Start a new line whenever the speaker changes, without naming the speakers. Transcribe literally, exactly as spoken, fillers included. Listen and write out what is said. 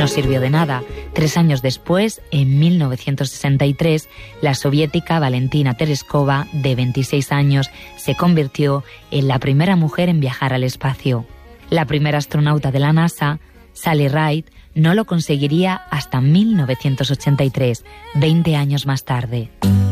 no sirvió de nada. Tres años después, en mil novecientos sesenta y tres, la soviética Valentina Tereskova, de veintiséis años, se convirtió en la primera mujer en viajar al espacio. La primera astronauta de la NASA, Sally Ride, no lo conseguiría hasta mil novecientos ochenta y tres, veinte años más tarde.